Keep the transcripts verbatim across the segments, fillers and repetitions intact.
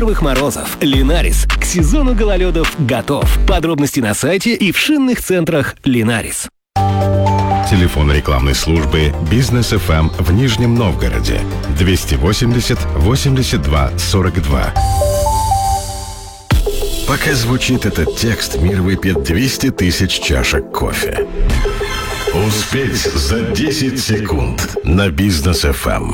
первых морозов. Линарис к сезону гололедов готов. Подробности на сайте и в шинных центрах Линарис. Телефон рекламной службы «Бизнес эф эм» в Нижнем Новгороде двести восемьдесят восемьдесят два сорок два. Пока звучит этот текст, мир выпьет двести тысяч чашек кофе. Успеть за десять секунд на Бизнес эф эм.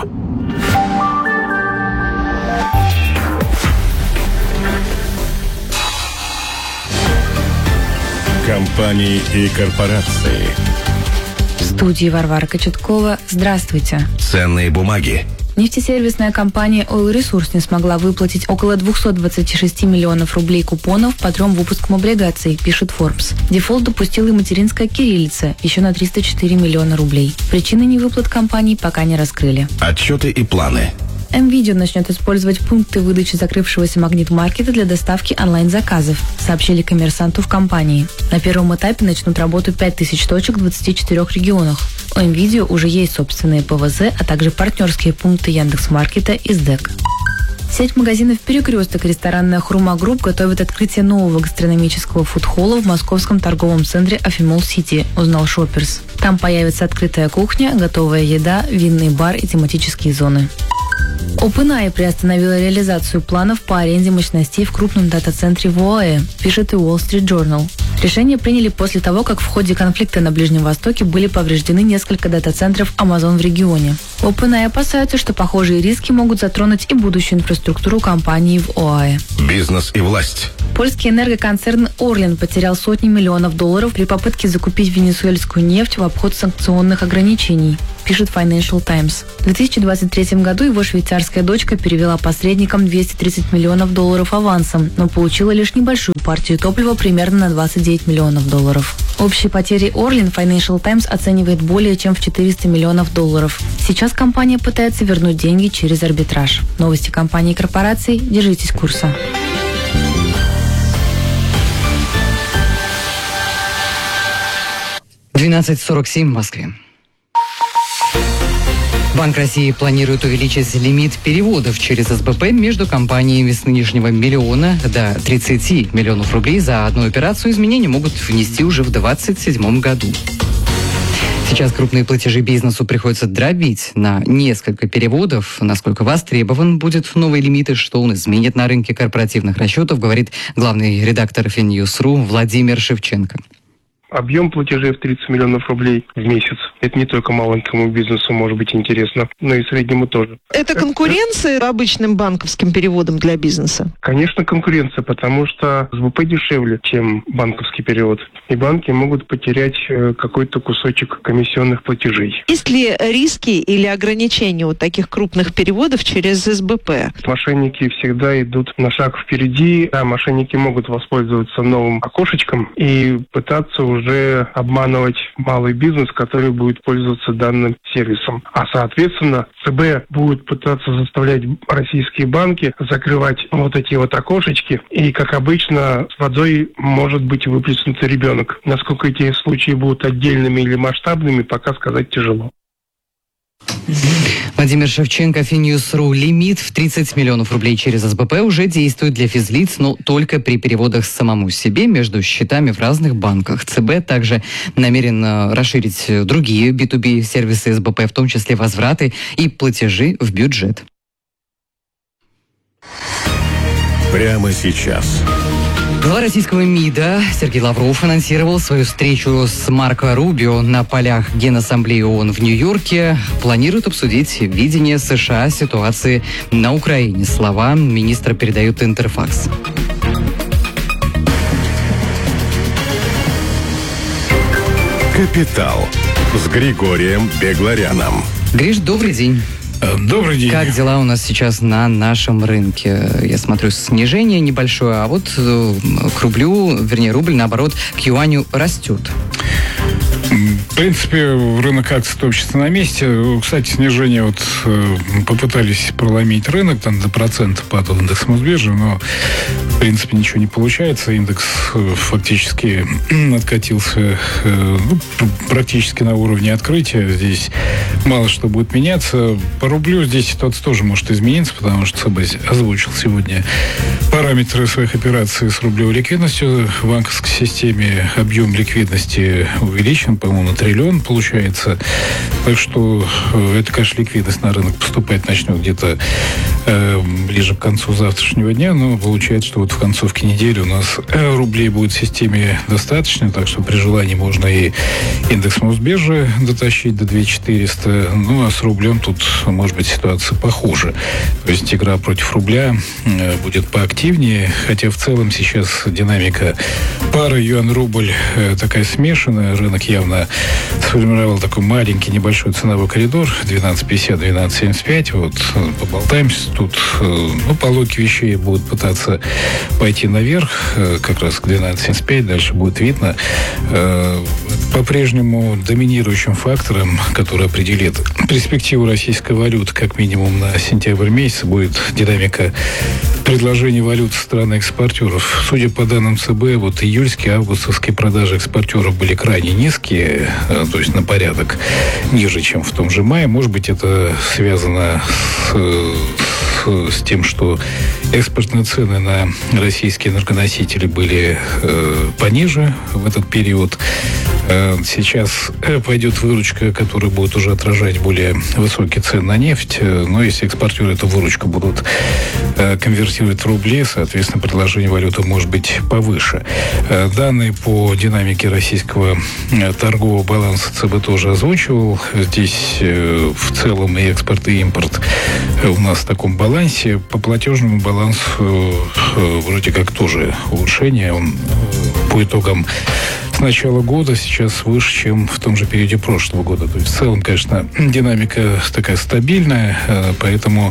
Компании и корпорации. В студии Варвара Кочеткова. Здравствуйте. Ценные бумаги. Нефтесервисная компания Oil Resource не смогла выплатить около двести двадцать шесть миллионов рублей купонов по трем выпускам облигаций, пишет Forbes. Дефолт допустила и материнская кириллица, еще на триста четыре миллиона рублей. Причины невыплат компаний пока не раскрыли. Отчеты и планы. МВидео начнет использовать пункты выдачи закрывшегося магнит-маркета для доставки онлайн-заказов, сообщили коммерсанту в компании. На первом этапе начнут работу пять тысяч точек в двадцати четырёх регионах. У МВидео уже есть собственные ПВЗ, а также партнерские пункты Яндекс.Маркета и СДЭК. Сеть магазинов «Перекресток» и ресторанная «Хрума Групп» готовит открытие нового гастрономического фудхолла в московском торговом центре «Афимолл Сити», узнал Шопперс. Там появится открытая кухня, готовая еда, винный бар и тематические зоны. OpenAI приостановила реализацию планов по аренде мощностей в крупном дата-центре в ОАЭ, пишет и Wall Street Journal. Решение приняли после того, как в ходе конфликта на Ближнем Востоке были повреждены несколько дата-центров Amazon в регионе. OpenAI опасаются, что похожие риски могут затронуть и будущую инфраструктуру компании в ОАЭ. Бизнес и власть. Польский энергоконцерн «Орлен» потерял сотни миллионов долларов при попытке закупить венесуэльскую нефть в обход санкционных ограничений, пишет Financial Times. В две тысячи двадцать третьем году его швейцарская дочка перевела посредникам двести тридцать миллионов долларов авансом, но получила лишь небольшую партию топлива примерно на двадцать девять миллионов долларов. Общие потери «Орлен» Financial Times оценивает более чем в четыреста миллионов долларов. Сейчас компания пытается вернуть деньги через арбитраж. Новости компании и корпораций. Держитесь курса. двенадцать сорок семь в Москве. Банк России планирует увеличить лимит переводов через СБП между компаниями с нынешнего миллиона до тридцати миллионов рублей за одну операцию. Изменения могут внести уже в две тысячи двадцать седьмом году. Сейчас крупные платежи бизнесу приходится дробить на несколько переводов. Насколько востребован будет новый лимит и что он изменит на рынке корпоративных расчетов, говорит главный редактор Finews.ru Владимир Шевченко. Объем платежей в тридцать миллионов рублей в месяц. Это не только маленькому бизнесу может быть интересно, но и среднему тоже. Это конкуренция обычным банковским переводом для бизнеса? Конечно, конкуренция, потому что СБП дешевле, чем банковский перевод. И банки могут потерять какой-то кусочек комиссионных платежей. Есть ли риски или ограничения у таких крупных переводов через СБП? Мошенники всегда идут на шаг впереди, а мошенники могут воспользоваться новым окошечком и пытаться уже уже обманывать малый бизнес, который будет пользоваться данным сервисом. А, соответственно, ЦБ будет пытаться заставлять российские банки закрывать вот эти вот окошечки. И, как обычно, с водой может быть выплеснут ребенок. Насколько эти случаи будут отдельными или масштабными, пока сказать тяжело. Владимир Шевченко, Finews.ru. Лимит в тридцать миллионов рублей через СБП уже действует для физлиц, но только при переводах самому себе между счетами в разных банках. ЦБ также намерен расширить другие би ту би сервисы СБП, в том числе возвраты и платежи в бюджет. Прямо сейчас. Глава российского МИДа Сергей Лавров анонсировал свою встречу с Марко Рубио на полях Генассамблеи ООН в Нью-Йорке. Планирует обсудить видение США ситуации на Украине. Слова министра передают Интерфакс. Капитал с Григорием Бегларяном. Гриш, добрый день. Добрый день. Как дела у нас сейчас на нашем рынке? Я смотрю, снижение небольшое, а вот к рублю, вернее, рубль, наоборот, к юаню растет. В принципе, рынок акций топчется на месте. Кстати, снижение вот попытались проломить рынок, там до процента падал индекс Мосбиржи, но в принципе ничего не получается. Индекс фактически откатился ну, практически на уровне открытия. Здесь мало что будет меняться. По рублю здесь ситуация тоже может измениться, потому что ЦБ озвучил сегодня параметры своих операций с рублевой ликвидностью. В банковской системе объем ликвидности увеличен, по-моему, на триллион получается. Так что это, конечно, ликвидность на рынок поступать начнет где-то э, ближе к концу завтрашнего дня, но получается, что вот в концовке недели у нас э, рублей будет в системе достаточно, так что при желании можно и индекс Мосбиржи дотащить до две тысячи четыреста, ну а с рублем тут может быть ситуация похуже. То есть игра против рубля э, будет поактивнее, хотя в целом сейчас динамика пары юань-рубль э, такая смешанная, рынок явно сформировал такой маленький небольшой ценовой коридор двенадцать пятьдесят - двенадцать семьдесят пять. Вот поболтаемся тут. Ну, по логике вещей будут пытаться пойти наверх, как раз к двенадцать семьдесят пять. Дальше будет видно. По-прежнему доминирующим фактором, который определит перспективу российской валюты как минимум на сентябрь месяц, будет динамика предложений валют со стороны экспортеров. Судя по данным ЦБ, вот июльские, августовские продажи экспортеров были крайне низкие, то есть на порядок ниже, чем в том же мае. Может быть, это связано с, с, с тем, что экспортные цены на российские энергоносители были э, пониже в этот период. Э, сейчас пойдет выручка, которая будет уже отражать более высокие цены на нефть. Но если экспортеры эту выручку будут э, конвертировать в рубли, соответственно, предложение валюты может быть повыше. Э, данные по динамике российского э, торгового баланса ЦБ тоже озвучивал. Здесь э, в целом и экспорт, и импорт э, у нас в таком балансе. По платежному балансу вроде как тоже улучшение. Он по итогам с начала года сейчас выше, чем в том же периоде прошлого года. То есть в целом, конечно, динамика такая стабильная, поэтому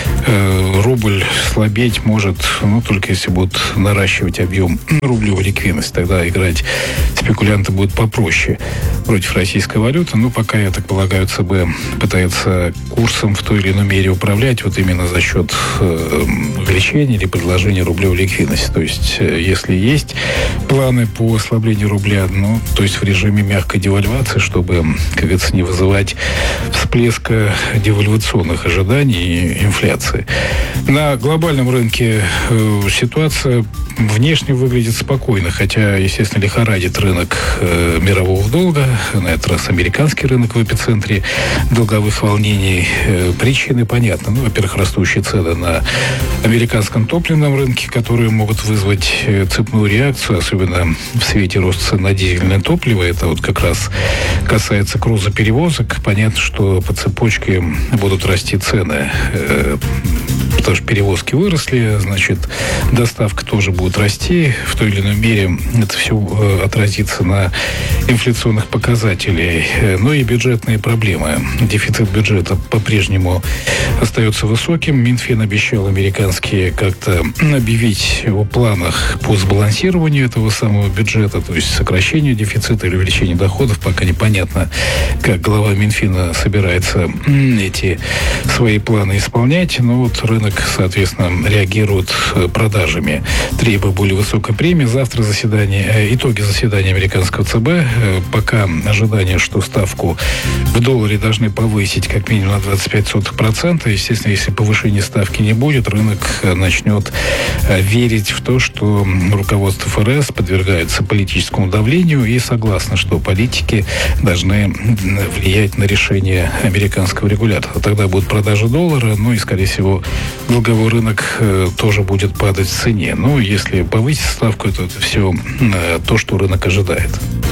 э, рубль слабеть может, ну, только если будут наращивать объем рублевой ликвидности. Тогда играть спекулянты будут попроще против российской валюты. Но пока, я так полагаю, ЦБ пытается курсом в той или иной мере управлять вот именно за счет э, увеличения или предложения рублевой ликвидности. То есть, э, если есть планы по ослаблению рубля, ну, то есть в режиме мягкой девальвации, чтобы, как говорится, не вызывать всплеска девальвационных ожиданий и инфляции. На глобальном рынке э, ситуация внешне выглядит спокойно, хотя, естественно, лихорадит рынок э, мирового долга. На этот раз американский рынок в эпицентре долговых волнений. Э, причины понятны. Ну, во-первых, растущие цены на американском топливном рынке, которые могут вызвать э, цепную реакцию, особенно в свете роста цен на дизельное топливо. Это вот как раз касается грузоперевозок. Понятно, что по цепочке будут расти цены, э, потому что перевозки выросли, значит, доставка тоже будет расти. В той или иной мере это все э, отразится на инфляционных показателях. Ну и бюджетные проблемы. Дефицит бюджета по-прежнему остается высоким. Минфин обещал американские как-то объявить о планах по сбалансированию этого самого бюджета, то есть сокращению дефицита или увеличению доходов. Пока непонятно, как глава Минфина собирается эти свои планы исполнять. Но вот рынок, соответственно, реагирует продажами, требуя более высокой премии. Завтра заседание, итоги заседания американского ЦБ. Пока ожидание, что ставку в долларе должны повысить как минимум на двадцать пять сотых процента. Естественно, если повышения ставки не будет, рынок начнет верить в то, что руководство ФРС подвергается политическому давлению и согласно, что политики должны влиять на решение американского регулятора. Тогда будут продажи доллара, ну и, скорее всего, долговой рынок тоже будет падать в цене. Но если повысить ставку, то это все то, что рынок ожидает.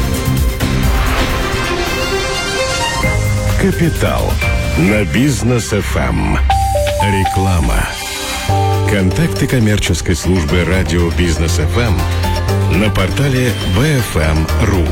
Капитал на Бизнес эф эм. Реклама. Контакты коммерческой службы радио Бизнес эф эм на портале би эф эм точка ру.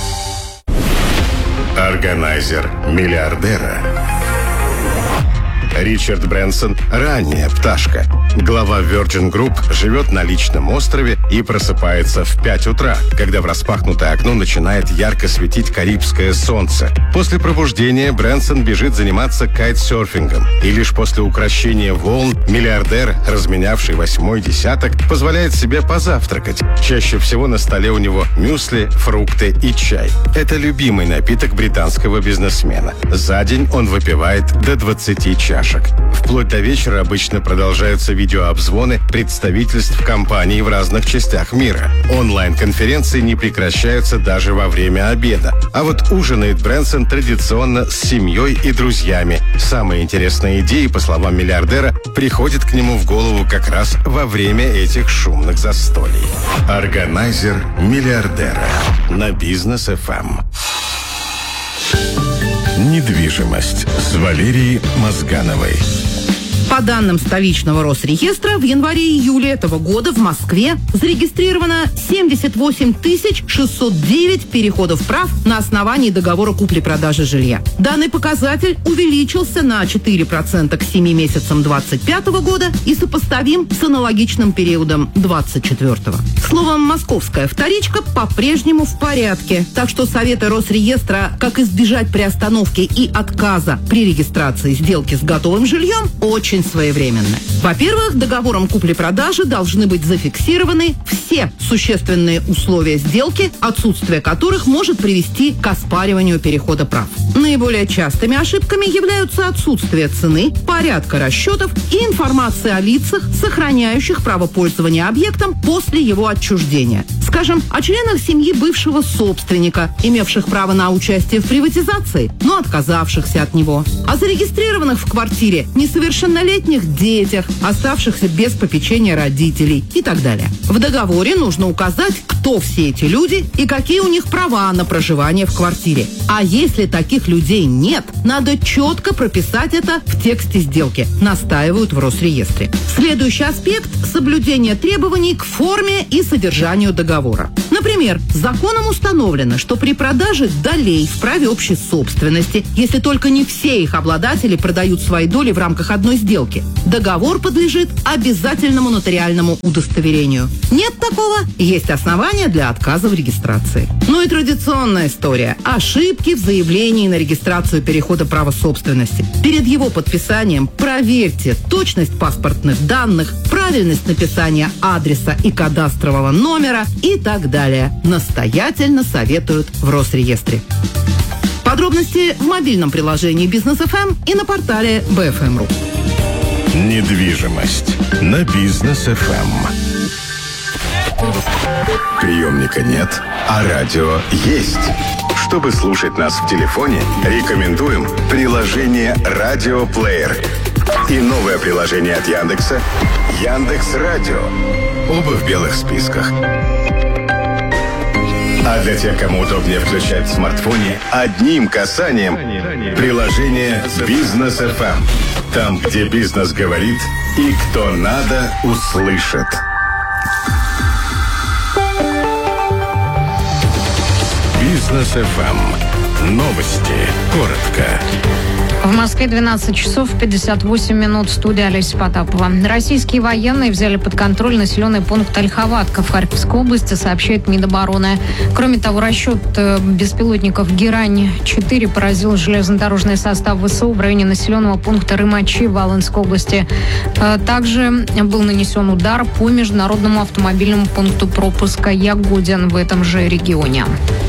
Органайзер миллиардера Ричард Брэнсон – ранняя пташка. Глава Virgin Group живет на личном острове и просыпается в пять утра, когда в распахнутое окно начинает ярко светить карибское солнце. После пробуждения Брэнсон бежит заниматься кайтсерфингом. И лишь после укрощения волн миллиардер, разменявший восьмой десяток, позволяет себе позавтракать. Чаще всего на столе у него мюсли, фрукты и чай. Это любимый напиток британского бизнесмена. За день он выпивает до двадцати чашек. Вплоть до вечера обычно продолжаются видеообзвоны представительств компаний в разных частях мира. Онлайн-конференции не прекращаются даже во время обеда. А вот ужинает Брэнсон традиционно с семьей и друзьями. Самые интересные идеи, по словам миллиардера, приходят к нему в голову как раз во время этих шумных застолий. Органайзер миллиардера на Бизнес эф эм. Недвижимость с Валерией Мозгановой. По данным столичного Росреестра, в январе-июле этого года в Москве зарегистрировано семьдесят восемь тысяч шестьсот девять переходов прав на основании договора купли-продажи жилья. Данный показатель увеличился на четыре процента к семи месяцам двадцать пятого года и сопоставим с аналогичным периодом двадцать четвёртого. Словом, московская вторичка по-прежнему в порядке. Так что советы Росреестра, как избежать приостановки и отказа при регистрации сделки с готовым жильем, очень своевременно. Во-первых, договором купли-продажи должны быть зафиксированы все существенные условия сделки, отсутствие которых может привести к оспариванию перехода прав. Наиболее частыми ошибками являются отсутствие цены, порядка расчетов и информации о лицах, сохраняющих право пользования объектом после его отчуждения. Скажем, о членах семьи бывшего собственника, имевших право на участие в приватизации, но отказавшихся от него. О зарегистрированных в квартире несовершеннолетних детях, оставшихся без попечения родителей и так далее. В договоре нужно указать, кто все эти люди и какие у них права на проживание в квартире. А если таких людей нет, надо четко прописать это в тексте сделки, настаивают в Росреестре. Следующий аспект – соблюдение требований к форме и содержанию договора. Например, законом установлено, что при продаже долей в праве общей собственности, если только не все их обладатели продают свои доли в рамках одной сделки, договор подлежит обязательному нотариальному удостоверению. Нет такого, есть основания для отказа в регистрации. Ну и традиционная история – ошибки в заявлении на регистрацию перехода права собственности. Перед его подписанием проверьте точность паспортных данных, правильность написания адреса и кадастрового номера и так далее. Настоятельно советуют в Росреестре. Подробности в мобильном приложении Бизнес эф эм и на портале би эф эм точка ру. Недвижимость на Бизнес эф эм. Приемника нет, а радио есть. Чтобы слушать нас в телефоне, рекомендуем приложение «Радиоплеер» и новое приложение от Яндекса «Яндекс.Радио». Оба в белых списках. А для тех, кому удобнее включать в смартфоне, одним касанием приложение «Бизнес эф эм». Там, где бизнес говорит и кто надо, услышит. Бизнес эф эм. Новости. Коротко. В Москве двенадцать часов пятьдесят восемь минут. Студия Олеся Потапова. Российские военные взяли под контроль населенный пункт Ольховатка в Харьковской области, сообщает Минобороны. Кроме того, расчет беспилотников «Герань-четыре» поразил железнодорожный состав вэ эс о в районе населенного пункта Рымачи в Волынской области. Также был нанесен удар по международному автомобильному пункту пропуска Ягудин в этом же регионе.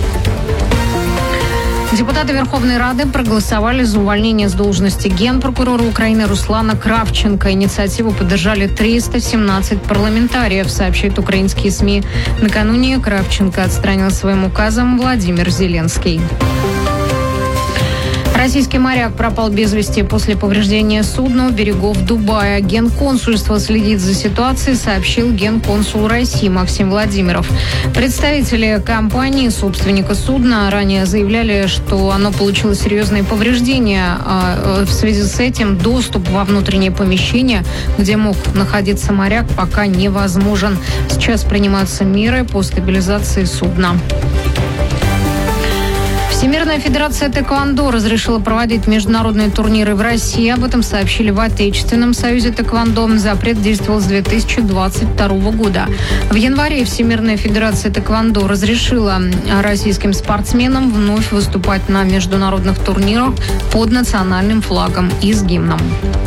Депутаты Верховной Рады проголосовали за увольнение с должности генпрокурора Украины Руслана Кравченко. Инициативу поддержали триста семнадцать парламентариев, сообщают украинские СМИ. Накануне Кравченко отстранил своим указом Владимир Зеленский. Российский моряк пропал без вести после повреждения судна у берегов Дубая. Генконсульство следит за ситуацией, сообщил генконсул России Максим Владимиров. Представители компании, собственника судна, ранее заявляли, что оно получило серьезные повреждения. В связи с этим доступ во внутреннее помещение, где мог находиться моряк, пока невозможен. Сейчас принимаются меры по стабилизации судна. В Всемирная федерация тэквондо разрешила проводить международные турниры в России. Об этом сообщили в Отечественном союзе тэквондо. Запрет действовал с две тысячи двадцать второго года. В январе Всемирная федерация тэквондо разрешила российским спортсменам вновь выступать на международных турнирах под национальным флагом и с гимном.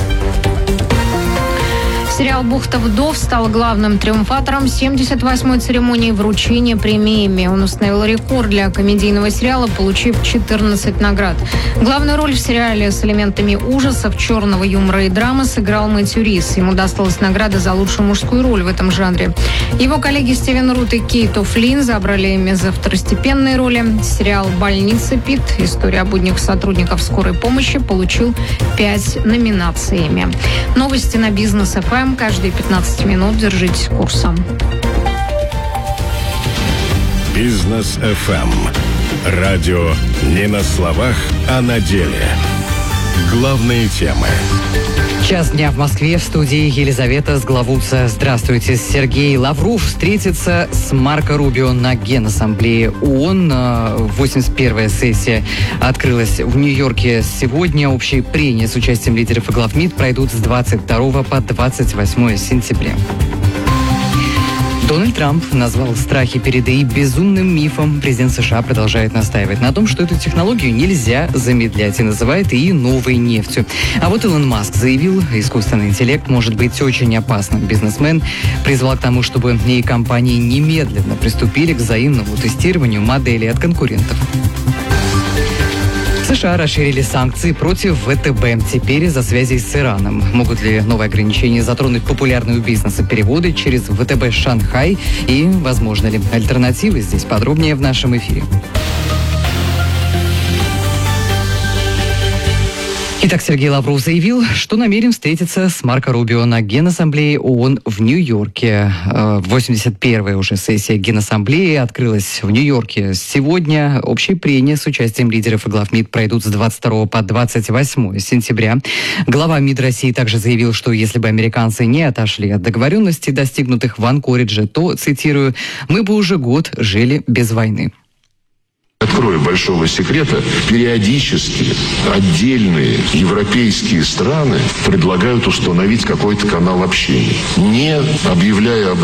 Сериал «Бухта вдов» стал главным триумфатором семьдесят восьмой церемонии вручения премии Эмми. Он установил рекорд для комедийного сериала, получив четырнадцать наград. Главную роль в сериале с элементами ужасов, черного юмора и драмы сыграл Мэтью Рис. Ему досталась награда за лучшую мужскую роль в этом жанре. Его коллеги Стивен Рут и Кейт О'Флинн забрали Эмми за второстепенные роли. Сериал «Больница Пит. История о буднях сотрудников скорой помощи» получил пять номинаций Эмми. Новости на Бизнес эф эм. Каждые пятнадцать минут держитесь курса. Бизнес эф эм. Радио не на словах, а на деле. Главные темы. Час дня в Москве. В студии Елизавета Сглавутса. Здравствуйте. Сергей Лавров встретится с Марко Рубио на Генассамблее ООН. восемьдесят первая сессия открылась в Нью-Йорке сегодня. Общие прения с участием лидеров и глав МИД пройдут с двадцать второго по двадцать восьмое сентября. Дональд Трамп назвал страхи перед эй ай безумным мифом. Президент США продолжает настаивать на том, что эту технологию нельзя замедлять, и называет эй ай новой нефтью. А вот Илон Маск заявил, искусственный интеллект может быть очень опасным. Бизнесмен призвал к тому, чтобы эй ай-компании немедленно приступили к взаимному тестированию моделей от конкурентов. США расширили санкции против вэ тэ бэ. Теперь из-за связей с Ираном. Могут ли новые ограничения затронуть популярные у бизнеса переводы через вэ тэ бэ Шанхай? И возможно ли альтернативы? Здесь подробнее в нашем эфире. Итак, Сергей Лавров заявил, что намерен встретиться с Марко Рубио на Генассамблее ООН в Нью-Йорке. восемьдесят первая уже сессия Генассамблеи открылась в Нью-Йорке сегодня. Общие прения с участием лидеров и глав МИД пройдут с двадцать второго по двадцать восьмое сентября. Глава МИД России также заявил, что если бы американцы не отошли от договоренностей, достигнутых в Анкоридже, то, цитирую, «мы бы уже год жили без войны». Открою большого секрета, периодически отдельные европейские страны предлагают установить какой-то канал общения, не объявляя об